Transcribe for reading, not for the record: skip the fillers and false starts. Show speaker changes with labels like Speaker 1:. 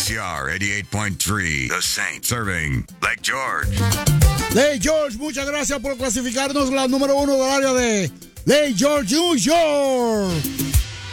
Speaker 1: KCR 88.3, The Saint, serving Lake George.
Speaker 2: Lake George, muchas gracias por clasificarnos la número 1 del área de Lake George, New York.